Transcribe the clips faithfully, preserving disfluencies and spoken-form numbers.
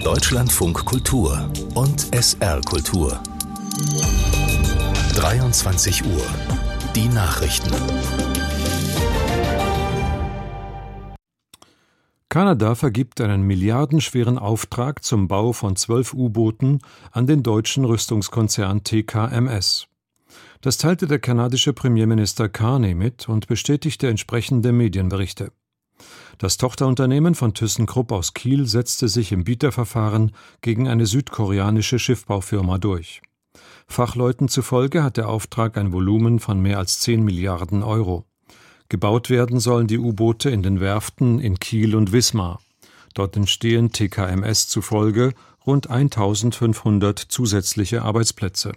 Deutschlandfunk Kultur und S R Kultur. dreiundzwanzig Uhr. Die Nachrichten. Kanada vergibt einen milliardenschweren Auftrag zum Bau von zwölf U-Booten an den deutschen Rüstungskonzern T K M S. Das teilte der kanadische Premierminister Carney mit und bestätigte entsprechende Medienberichte. Das Tochterunternehmen von ThyssenKrupp aus Kiel setzte sich im Bieterverfahren gegen eine südkoreanische Schiffbaufirma durch. Fachleuten zufolge hat der Auftrag ein Volumen von mehr als zehn Milliarden Euro. Gebaut werden sollen die U-Boote in den Werften in Kiel und Wismar. Dort entstehen T K M S zufolge rund eintausendfünfhundert zusätzliche Arbeitsplätze.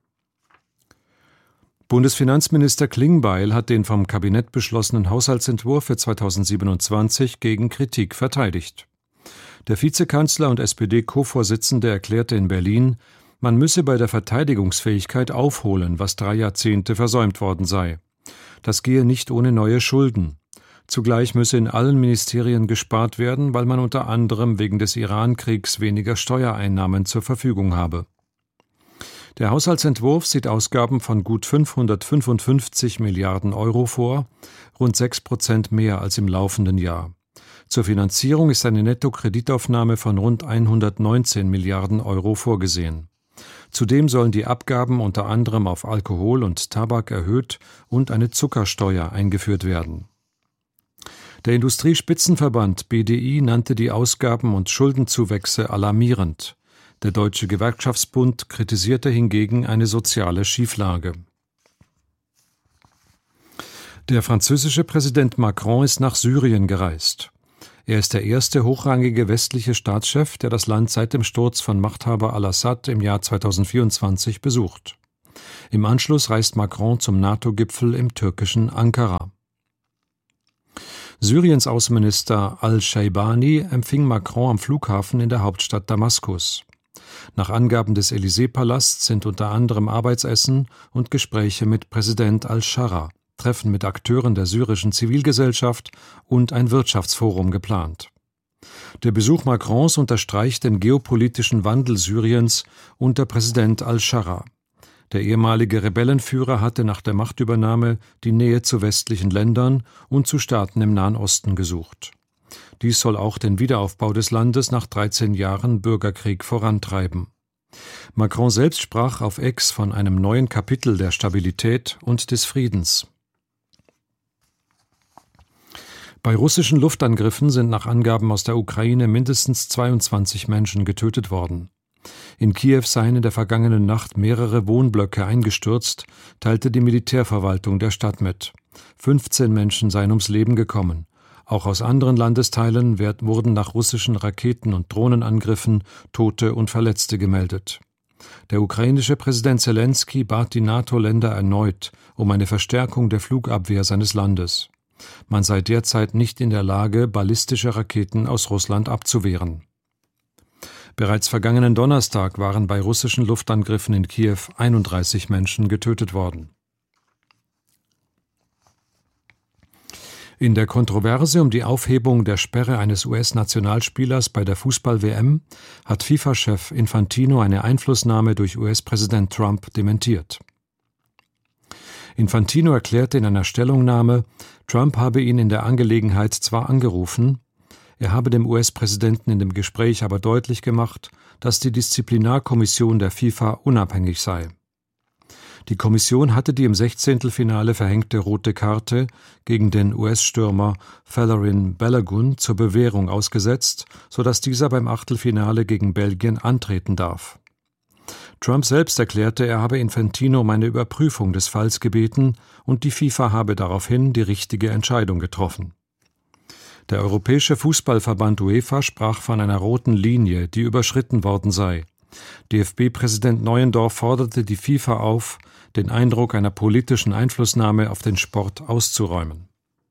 Bundesfinanzminister Klingbeil hat den vom Kabinett beschlossenen Haushaltsentwurf für zweitausendsiebenundzwanzig gegen Kritik verteidigt. Der Vizekanzler und S P D-Co-Vorsitzende erklärte in Berlin, man müsse bei der Verteidigungsfähigkeit aufholen, was drei Jahrzehnte versäumt worden sei. Das gehe nicht ohne neue Schulden. Zugleich müsse in allen Ministerien gespart werden, weil man unter anderem wegen des Iran-Kriegs weniger Steuereinnahmen zur Verfügung habe. Der Haushaltsentwurf sieht Ausgaben von gut fünfhundertfünfundfünfzig Milliarden Euro vor, rund sechs Prozent mehr als im laufenden Jahr. Zur Finanzierung ist eine Nettokreditaufnahme von rund hundertneunzehn Milliarden Euro vorgesehen. Zudem sollen die Abgaben unter anderem auf Alkohol und Tabak erhöht und eine Zuckersteuer eingeführt werden. Der Industriespitzenverband B D I nannte die Ausgaben- und Schuldenzuwächse alarmierend. Der Deutsche Gewerkschaftsbund kritisierte hingegen eine soziale Schieflage. Der französische Präsident Macron ist nach Syrien gereist. Er ist der erste hochrangige westliche Staatschef, der das Land seit dem Sturz von Machthaber al-Assad im Jahr zweitausendvierundzwanzig besucht. Im Anschluss reist Macron zum NATO-Gipfel im türkischen Ankara. Syriens Außenminister al-Shaibani empfing Macron am Flughafen in der Hauptstadt Damaskus. Nach Angaben des Élysée-Palasts sind unter anderem Arbeitsessen und Gespräche mit Präsident al-Scharra, Treffen mit Akteuren der syrischen Zivilgesellschaft und ein Wirtschaftsforum geplant. Der Besuch Macrons unterstreicht den geopolitischen Wandel Syriens unter Präsident al-Scharra. Der ehemalige Rebellenführer hatte nach der Machtübernahme die Nähe zu westlichen Ländern und zu Staaten im Nahen Osten gesucht. Dies soll auch den Wiederaufbau des Landes nach dreizehn Jahren Bürgerkrieg vorantreiben. Macron selbst sprach auf X von einem neuen Kapitel der Stabilität und des Friedens. Bei russischen Luftangriffen sind nach Angaben aus der Ukraine mindestens zweiundzwanzig Menschen getötet worden. In Kiew seien in der vergangenen Nacht mehrere Wohnblöcke eingestürzt, teilte die Militärverwaltung der Stadt mit. fünfzehn Menschen seien ums Leben gekommen. Auch aus anderen Landesteilen wurden nach russischen Raketen- und Drohnenangriffen Tote und Verletzte gemeldet. Der ukrainische Präsident Zelensky bat die NATO-Länder erneut um eine Verstärkung der Flugabwehr seines Landes. Man sei derzeit nicht in der Lage, ballistische Raketen aus Russland abzuwehren. Bereits vergangenen Donnerstag waren bei russischen Luftangriffen in Kiew einunddreißig Menschen getötet worden. In der Kontroverse um die Aufhebung der Sperre eines U S-Nationalspielers bei der Fußball-W M hat FIFA-Chef Infantino eine Einflussnahme durch U S-Präsident Trump dementiert. Infantino erklärte in einer Stellungnahme, Trump habe ihn in der Angelegenheit zwar angerufen, er habe dem U S-Präsidenten in dem Gespräch aber deutlich gemacht, dass die Disziplinarkommission der FIFA unabhängig sei. Die Kommission hatte die im Sechzehntelfinale verhängte rote Karte gegen den U S-Stürmer Folarin Balogun zur Bewährung ausgesetzt, sodass dieser beim Achtelfinale gegen Belgien antreten darf. Trump selbst erklärte, er habe Infantino um eine Überprüfung des Falls gebeten und die FIFA habe daraufhin die richtige Entscheidung getroffen. Der Europäische Fußballverband UEFA sprach von einer roten Linie, die überschritten worden sei. D F B-Präsident Neuendorf forderte die FIFA auf, den Eindruck einer politischen Einflussnahme auf den Sport auszuräumen.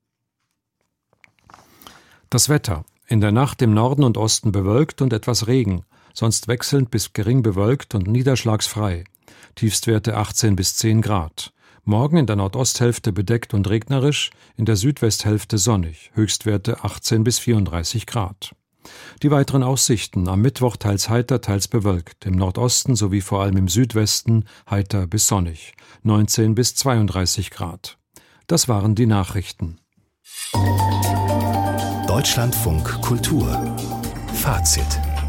Das Wetter. In der Nacht im Norden und Osten bewölkt und etwas Regen, sonst wechselnd bis gering bewölkt und niederschlagsfrei. Tiefstwerte achtzehn bis zehn Grad. Morgen in der Nordosthälfte bedeckt und regnerisch, in der Südwesthälfte sonnig, Höchstwerte achtzehn bis vierunddreißig Grad. Die weiteren Aussichten: am Mittwoch teils heiter, teils bewölkt, im Nordosten sowie vor allem im Südwesten heiter bis sonnig, neunzehn bis zweiunddreißig Grad. Das waren die Nachrichten. Deutschlandfunk Kultur Fazit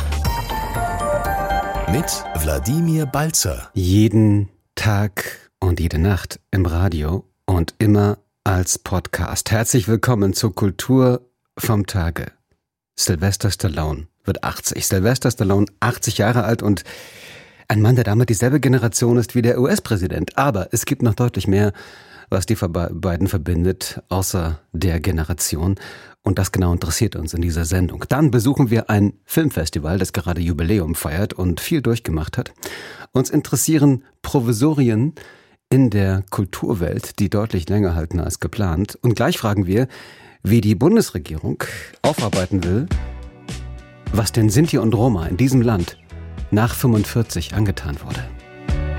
mit Wladimir Balzer. Jeden Tag und jede Nacht im Radio und immer als Podcast. Herzlich willkommen zur Kultur vom Tage. Sylvester Stallone wird achtzig. Sylvester Stallone, achtzig Jahre alt und ein Mann, der damit dieselbe Generation ist wie der U S-Präsident. Aber es gibt noch deutlich mehr, was die beiden verbindet, außer der Generation. Und das genau interessiert uns in dieser Sendung. Dann besuchen wir ein Filmfestival, das gerade Jubiläum feiert und viel durchgemacht hat. Uns interessieren Provisorien in der Kulturwelt, die deutlich länger halten als geplant. Und gleich fragen wir, wie die Bundesregierung aufarbeiten will, was den Sinti und Roma in diesem Land nach fünfundvierzig angetan wurde.